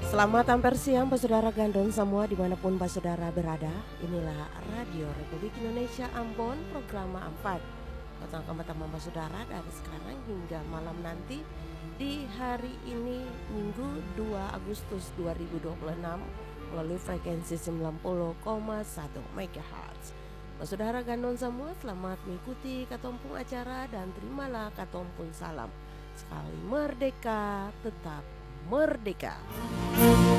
Selamat hampir siang Pak Saudara Gandon semua dimanapun Pak Saudara berada. Inilah Radio Republik Indonesia Ambon, program 4. Bersama Pak Saudara dari sekarang hingga malam nanti di hari ini Minggu 2 Agustus 2026 melalui frekuensi 90,1 MHz. Pak Saudara Gandon semua selamat mengikuti katompung acara dan terimalah katompung salam. Sekali merdeka tetap merdeka.